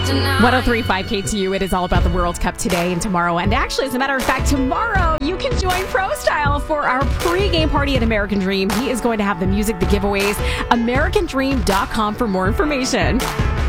103.5 KTU. It is all about the World Cup today and tomorrow. And actually, as a matter of fact, tomorrow you can join Pro Style for our pre-game party at American Dream. He is going to have the music, the giveaways. AmericanDream.com for more information.